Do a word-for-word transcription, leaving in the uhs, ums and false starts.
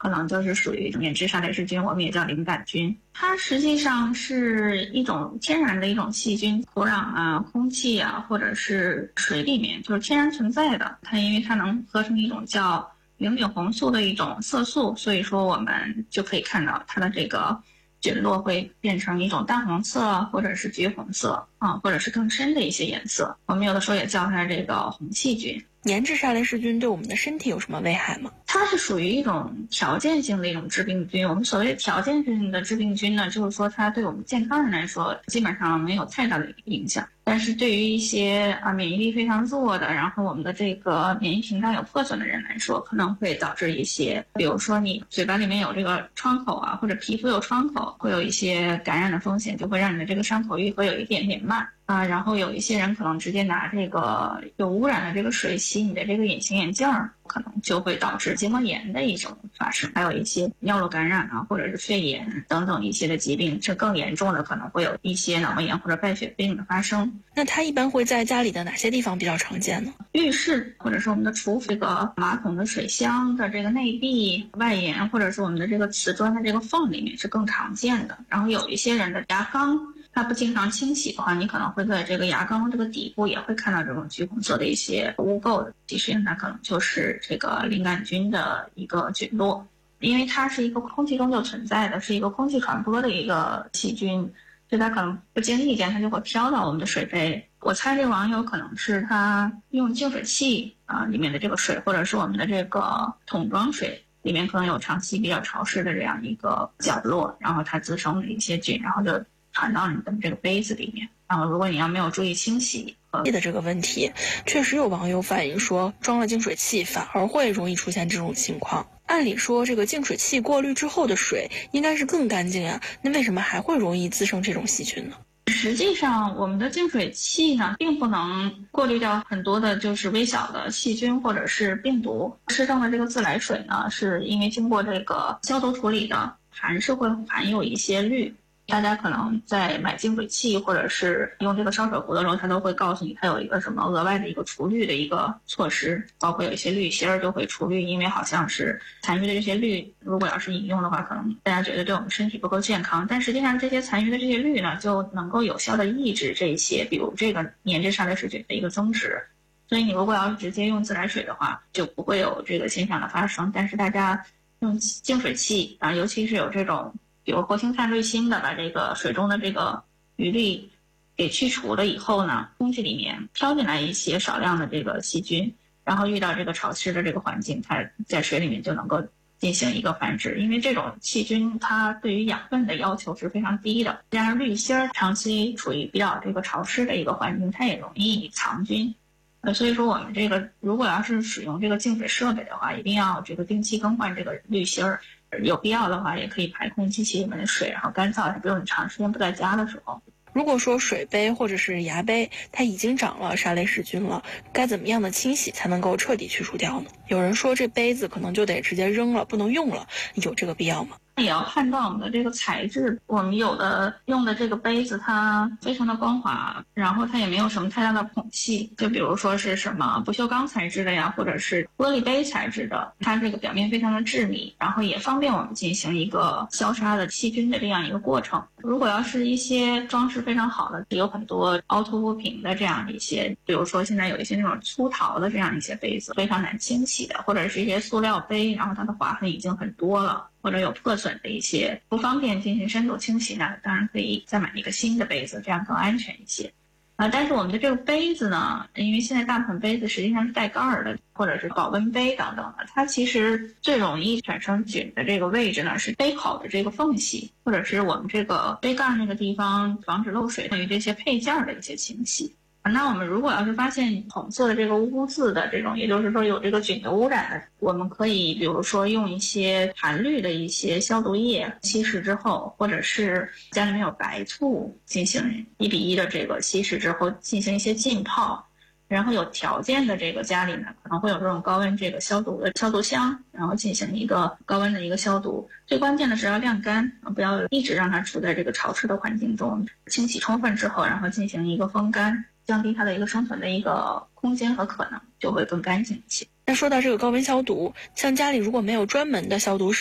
能就是属于免治沙雷氏菌，我们也叫灵杆菌。它实际上是一种天然的一种细菌，土壤啊、空气啊，或者是水里面就是天然存在的。它因为它能合成一种叫菱角红素的一种色素，所以说我们就可以看到它的这个菌落会变成一种淡红色或者是橘红色啊，或者是更深的一些颜色。我们有的时候也叫它这个红细菌。 粘质沙雷氏菌对我们的身体有什么危害吗？ 它是属于一种条件性的一种致病菌。我们所谓条件性的致病菌呢，就是说它对我们健康人来说基本上没有太大的影响，但是对于一些啊免疫力非常弱的，然后我们的这个免疫屏障有破损的人来说，可能会导致一些，比如说你嘴巴里面有这个创口啊，或者皮肤有创口，会有一些感染的风险，就会让你的这个伤口愈合有一点点慢啊。然后有一些人可能直接拿这个有污染的这个水洗你的这个隐形眼镜，可能就会导致结膜炎的一种发生，还有一些尿路感染啊，或者是肺炎等等一些的疾病，这更严重的可能会有一些脑膜炎或者败血病的发生。 那它一般会在家里的哪些地方比较常见呢？ 浴室或者是我们的厨这个马桶的水箱的这个内壁、外沿，或者是我们的这个瓷砖的这个缝里面是更常见的。然后有一些人的牙缸，它不经常清洗的话，你可能会在这个牙缸这个底部也会看到这种橘红色的一些污垢的，其实它可能就是这个灵杆菌的一个菌落，因为它是一个空气中就存在的，是一个空气传播的一个细菌，所以它可能不经意间它就会飘到我们的水杯。我猜这个网友可能是他用净水器啊、呃、里面的这个水，或者是我们的这个桶装水里面可能有长期比较潮湿的这样一个角落，然后它滋生了一些菌，然后就传到你的这个杯子里面。然后如果你要没有注意清洗的这个问题，确实有网友反映说装了净水器反而会容易出现这种情况。按理说这个净水器过滤之后的水应该是更干净啊，那为什么还会容易滋生这种细菌呢？ 实际上我们的净水器呢并不能过滤掉很多的就是微小的细菌或者是病毒。适当的这个自来水呢是因为经过这个消毒处理的，还是会含有一些氯。大家可能在买净水器或者是用这个烧水壶的时候，它都会告诉你它有一个什么额外的一个除氯的一个措施，包括有一些滤芯儿就会除氯，因为好像是残余的这些氯如果要是饮用的话，可能大家觉得对我们身体不够健康，但实际上这些残余的这些氯呢就能够有效的抑制这些比如这个粘质沙雷氏菌的一个增殖，所以你如果要是直接用自来水的话就不会有这个现象的发生。但是大家用净水器啊，尤其是有这种比如活性炭滤芯的，把这个水中的这个余氯给去除了以后呢，空气里面飘进来一些少量的这个细菌，然后遇到这个潮湿的这个环境，它在水里面就能够进行一个繁殖。因为这种细菌它对于养分的要求是非常低的，加上滤芯长期处于比较这个潮湿的一个环境，它也容易藏菌。呃，所以说我们这个如果要是使用这个净水设备的话，一定要这个定期更换这个滤芯儿。有必要的话也可以排空机器里面的水，然后干燥，比如你长时间不在家的时候。 如果说水杯或者是牙杯它已经长了沙雷氏菌了，该怎么样的清洗才能够彻底去除掉呢？有人说这杯子可能就得直接扔了，不能用了，有这个必要吗？ 也要判断我们的这个材质，我们有的用的这个杯子它非常的光滑，然后它也没有什么太大的孔隙，就比如说是什么不锈钢材质的呀，或者是玻璃杯材质的，它这个表面非常的致密，然后也方便我们进行一个消杀的细菌的这样一个过程。如果要是一些装饰非常好的，有很多凹凸不平的这样一些，比如说现在有一些那种粗陶的这样一些杯子非常难清洗的，或者是一些塑料杯，然后它的划痕已经很多了，或者有破损的一些不方便进行深度清洗，那当然可以再买一个新的杯子，这样更安全一些。啊，但是我们的这个杯子呢，因为现在大部分杯子实际上是带盖儿的，或者是保温杯等等的，它其实最容易产生菌的这个位置呢是杯口的这个缝隙，或者是我们这个杯盖那个地方，防止漏水等于这些配件的一些清洗。那我们如果要是发现红色的这个污渍的这种，也就是说有这个菌的污染的，我们可以比如说用一些含氯的一些消毒液稀释之后，或者是家里面有白醋进行一比一的这个稀释之后进行一些浸泡，然后有条件的这个家里呢可能会有这种高温这个消毒的消毒箱，然后进行一个高温的一个消毒。最关键的是要晾干，不要一直让它处在这个潮湿的环境中，清洗充分之后，然后进行一个风干，降低它的一个生存的一个空间和可能，就会更干净一些。 那说到这个高温消毒，像家里如果没有专门的消毒